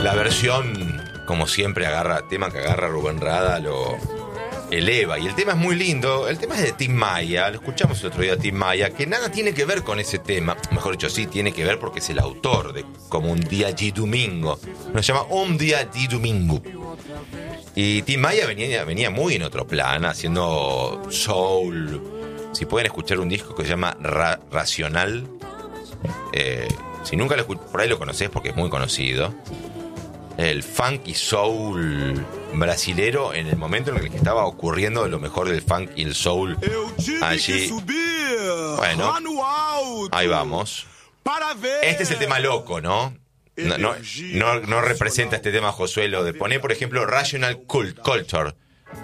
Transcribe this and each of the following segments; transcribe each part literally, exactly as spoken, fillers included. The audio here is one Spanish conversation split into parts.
La versión, como siempre, agarra tema que agarra Rubén Rada, lo eleva. Y el tema es muy lindo. El tema es de Tim Maya. Lo escuchamos el otro día a Tim Maya, que nada tiene que ver con ese tema. Mejor dicho, sí tiene que ver porque es el autor de Como un día di domingo. Nos llama Un día di domingo. Y Tim Maya venía, venía muy en otro plan, haciendo soul. Si pueden escuchar un disco que se llama Ra- Racional. Eh, si nunca lo escuchás, por ahí lo conocés porque es muy conocido. El funk y soul brasilero en el momento en el que estaba ocurriendo lo mejor del funk y el soul allí. Bueno, ahí vamos. Este es el tema loco, ¿no? No, no, no, no representa este tema Josué lo de poner, por ejemplo, Rational Cult, Culture.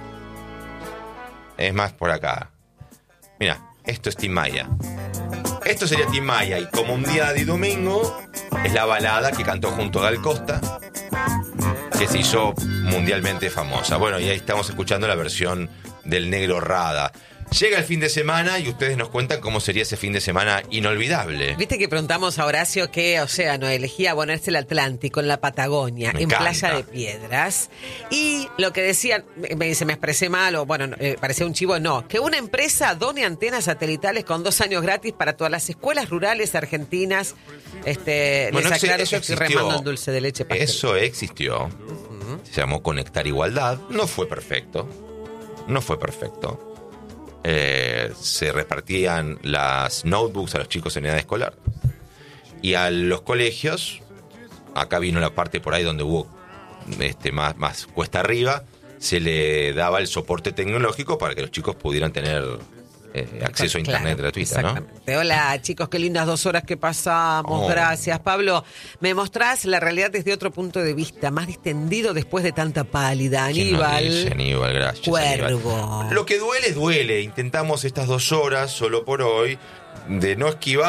Es más por acá. Mira, esto es Tim Maya. Esto sería Tim Maya y Como un día de domingo es la balada que cantó junto a Gal Costa, que se hizo mundialmente famosa. Bueno, y ahí estamos escuchando la versión del Negro Rada. Llega el fin de semana y ustedes nos cuentan cómo sería ese fin de semana inolvidable. Viste que preguntamos a Horacio qué océano elegía. Bueno, es el Atlántico, en la Patagonia, Me en encanta. Playa de Piedras. Y lo que decían, me dice, me expresé mal o bueno, eh, parecía un chivo, no. Que una empresa done antenas satelitales con dos años gratis para todas las escuelas rurales argentinas. Este, Bueno, les eso- aclaro, eso yo estoy existió. remando en dulce de leche pastel. Eso existió. Se llamó Conectar Igualdad. No fue perfecto. No fue perfecto. Eh, se repartían las notebooks a los chicos en edad escolar. Y a los colegios, acá vino la parte por ahí donde hubo este, más, más cuesta arriba, se le daba el soporte tecnológico para que los chicos pudieran tener eh, acceso a internet Claro, gratuita, ¿no? exactamente. Hola, chicos, qué lindas dos horas que pasamos. Oh. Gracias, Pablo. Me mostrás la realidad desde otro punto de vista, más distendido después de tanta pálida. ¿Quién nos Aníbal. dice, Aníbal, gracias. Cuervo. Aníbal. Lo que duele, duele. Intentamos estas dos horas, solo por hoy, de no esquivar